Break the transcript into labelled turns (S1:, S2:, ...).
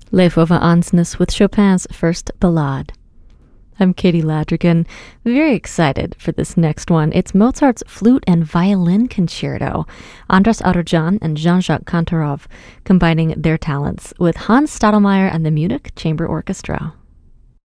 S1: Le Fauve Ansnes with Chopin's first ballade. I'm Katie Ladrigan, very excited for this next one. It's Mozart's Flute and Violin Concerto. Andras Arudjan and Jean-Jacques Kantorov combining their talents with Hans Stadelmeier and the Munich Chamber Orchestra.